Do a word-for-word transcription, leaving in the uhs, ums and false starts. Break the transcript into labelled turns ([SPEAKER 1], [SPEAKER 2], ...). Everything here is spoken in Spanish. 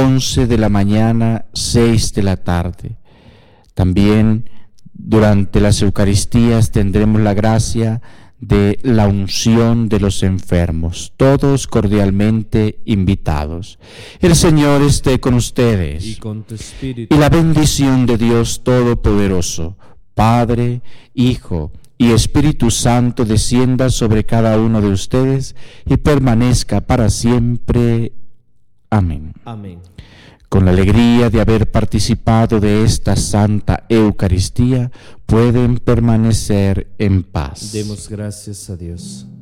[SPEAKER 1] once de la mañana, seis de la tarde. También durante las Eucaristías tendremos la gracia de la unción de los enfermos, todos cordialmente invitados. El Señor esté con ustedes.
[SPEAKER 2] Y con tu espíritu.
[SPEAKER 1] Y la bendición de Dios Todopoderoso, Padre, Hijo y Espíritu Santo, descienda sobre cada uno de ustedes y permanezca para siempre. Amén.
[SPEAKER 2] Amén.
[SPEAKER 1] Con la alegría de haber participado de esta Santa Eucaristía, pueden permanecer en paz.
[SPEAKER 2] Demos gracias a Dios.